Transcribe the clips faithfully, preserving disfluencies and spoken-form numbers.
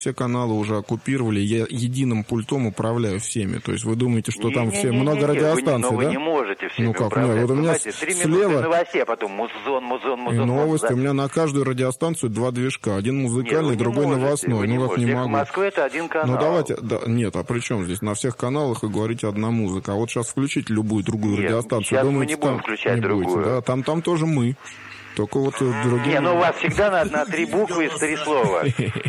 все каналы уже оккупировали, я единым пультом управляю всеми. То есть вы думаете, что не, там не, все не, не, много не, радиостанций, вы, да? Но вы не можете всеми ну как, управлять. нет, вот у меня три слева... минуты новостей, а потом музон, музон, музон. И новости. музон. У меня на каждую радиостанцию два движка. Один музыкальный, нет, другой можете, новостной. Ну как не можете. могу. В Москве это один канал. Ну давайте... Да, нет, а при чем здесь? На всех каналах вы говорите одна музыка. А вот сейчас включите любую другую нет, радиостанцию. сейчас Думаете, мы не будем там включать не другую. будете, да? Там, там тоже мы. Только вот другие... Не, ну у вас всегда на, на три буквы из три слова.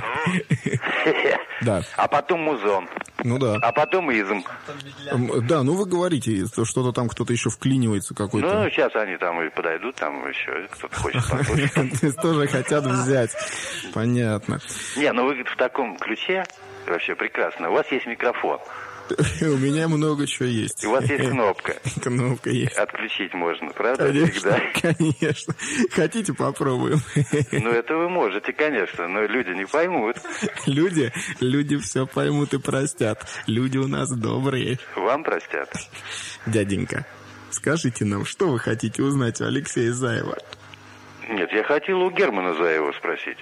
Да. А потом музон. Ну да. А потом изм. Да, ну вы говорите, что-то там кто-то еще вклинивается какой-то. Ну, сейчас они там и подойдут, там еще кто-то хочет послушать. То есть тоже хотят взять. Понятно. Не, ну вы в таком ключе вообще прекрасно. У вас есть микрофон. У меня много чего есть. И у вас есть кнопка. Кнопка есть. Отключить можно, правда? Конечно, всегда? конечно. Хотите, попробуем? Ну, это вы можете, конечно, но люди не поймут. Люди, люди все поймут и простят. Люди у нас добрые. Вам простят. Дяденька, скажите нам, что вы хотите узнать у Алексея Заева? Нет, я хотел у Германа Заева спросить.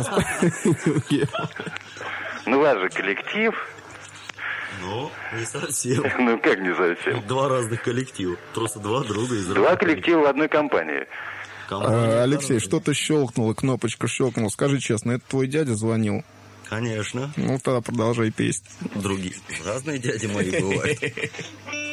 Ну, у вас же коллектив. Ну, не совсем. Ну, как не совсем? Два разных коллектива. Просто два друга из Два коллектива в одной компании. А, Алексей, что-то щелкнуло, кнопочка щелкнула. Скажи честно, это твой дядя звонил? Конечно. Ну, тогда продолжай петь. Другие. Разные дяди мои бывают.